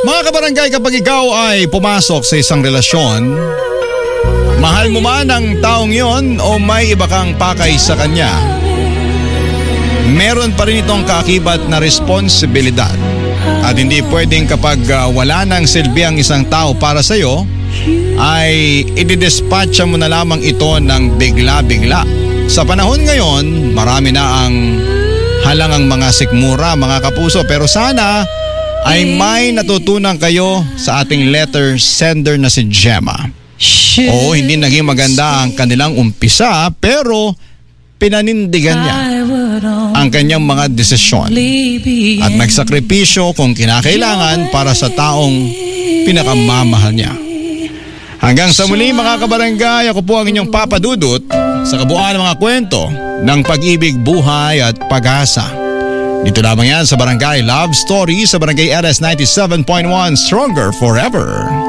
Mga kabarangay, kapag ikaw ay pumasok sa isang relasyon, mahal mo man ang taong yon o may iba kang pakay sa kanya, meron pa rin itong kaakibat na responsibilidad. At hindi pwedeng kapag wala nang silbi ang isang tao para sa'yo, ay ididispatcha mo na lamang ito ng bigla-bigla. Sa panahon ngayon, marami na ang halangang mga sikmura, mga kapuso. Pero sana ay may natutunan kayo sa ating letter sender na si Gemma. Oo, hindi naging maganda ang kanilang umpisa, pero pinanindigan niya ang kanyang mga desisyon at nagsakripisyo kung kinakailangan para sa taong pinakamamahal niya. Hanggang sa muli mga kabarangay, ako po ang inyong Papa Dudut sa kabuuan ng mga kwento ng pag-ibig, buhay at pag-asa. Dito lamang yan sa Barangay Love Story sa Barangay LS 97.1, Stronger Forever.